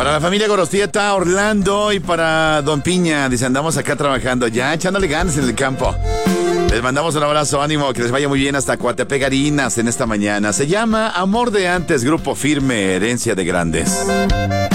Para la familia Gorostieta, Orlando y para Don Piña, dice, andamos acá trabajando, ya echándole ganas en el campo. Les mandamos un abrazo, ánimo, que les vaya muy bien hasta Coatepec, Harinas en esta mañana. Se llama Amor de Antes, Grupo Firme, Herencia de Grandes.